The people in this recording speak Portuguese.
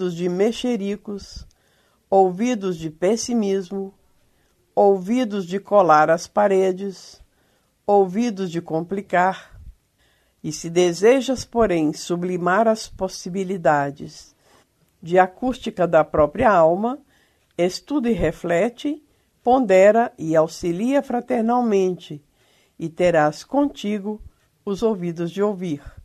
de mexericos, ouvidos de pessimismo, ouvidos de colar as paredes, ouvidos de complicar. E se desejas, porém, sublimar as possibilidades de acústica da própria alma, estuda e reflete, pondera e auxilia fraternalmente, e terás contigo os ouvidos de ouvir.